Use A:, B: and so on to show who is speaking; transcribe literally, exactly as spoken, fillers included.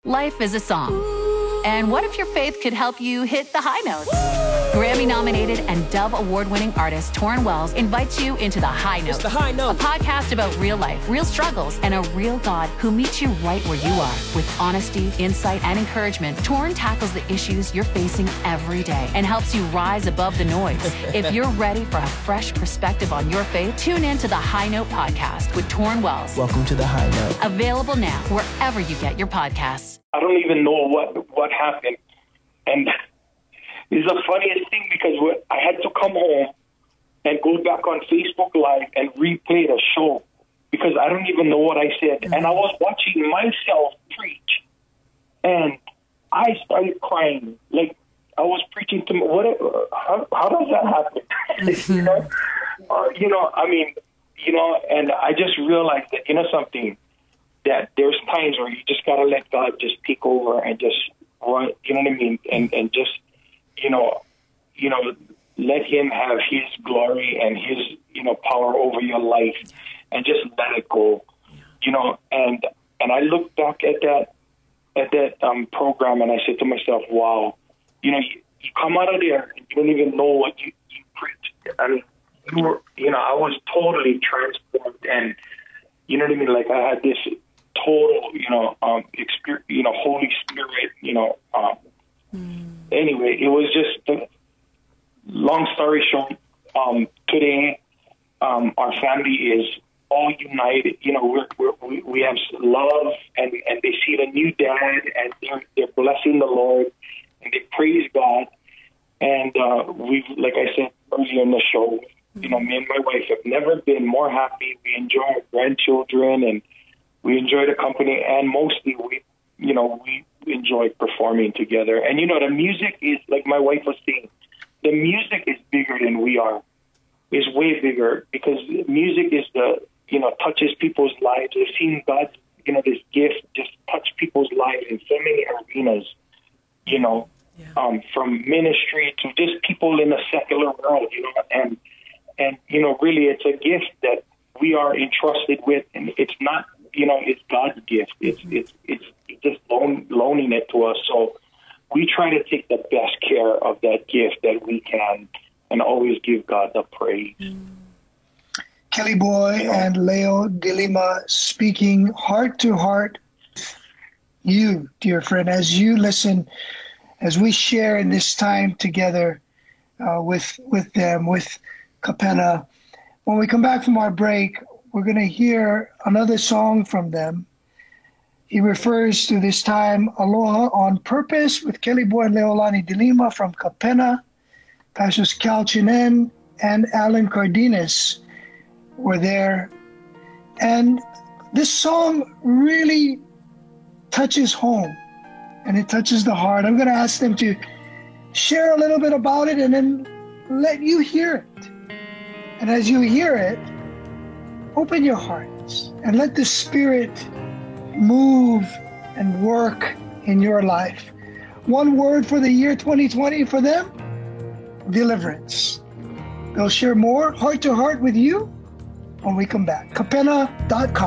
A: Life is a song. And what if your faith could help you hit the high notes? Grammy-nominated and Dove Award-winning artist Torrin Wells invites you into The High Note.
B: It's The High Note.
A: A podcast about real life, real struggles, and a real God who meets you right where you are. With honesty, insight, and encouragement, Torrin tackles the issues you're facing every day and helps you rise above the noise. If you're ready for a fresh perspective on your faith, tune in to The High Note podcast with Torrin Wells.
B: Welcome to The High Note.
A: Available now wherever you get your podcasts.
C: I don't even know what what happened. And it's the funniest thing because I had to come home and go back on Facebook Live and replay the show because I don't even know what I said. Mm-hmm. And I was watching myself preach, and I started crying. Like I was preaching to me. What? How, how does that happen? Mm-hmm. you know, uh, you know. I mean, you know. And I just realized that you know something. That there's times where you just gotta let God just take over and just run. You know what I mean? And and just you know, you know, let Him have His glory and His you know power over your life, and just let it go. You know, and and I look back at that at that um, program and I said to myself, wow, you know, you, you come out of there and you don't even know what you, you preach. I mean, you were, you know, I was totally transformed, and you know what I mean. Like I had this total, you know, um, experience, you know, Holy Spirit, you know. Um, mm. Anyway, it was just, uh, long story short, um, today um, our family is all united. You know, we're, we're, we we have love, and, and they see the new dad, and they're, they're blessing the Lord, and they praise God. And uh, we, like I said earlier in the show, mm. you know, me and my wife have never been more happy. We enjoy our grandchildren, and we enjoy the company, and mostly we, you know, we enjoy performing together. And, you know, the music is, like my wife was saying, the music is bigger than we are. It's way bigger because music is the, you know, touches people's lives. We've seen God's, you know, this gift just touch people's lives in so many arenas, you know, yeah. um, from ministry to just people in the secular world, you know, and, and, you know, really it's a gift that we are entrusted with, and it's not, you know, it's God's gift. It's it's it's just loan, loaning it to us. So we try to take the best care of that gift that we can, and always give God the praise.
D: Kelly Boy you know? and Leo De Lima speaking heart to heart. You, dear friend, as you listen, as we share in this time together uh, with with them, with Capena. When we come back from our break, we're going to hear another song from them. He refers to this time, Aloha on Purpose, with Kelly Boy and Leolani De Lima from Capena. Pastors Cal Chinen and Alan Cardenas were there. And this song really touches home, and it touches the heart. I'm going to ask them to share a little bit about it and then let you hear it. And as you hear it, open your hearts and let the Spirit move and work in your life. One word for the year twenty twenty for them, deliverance. They'll share more heart to heart with you when we come back. Capena dot com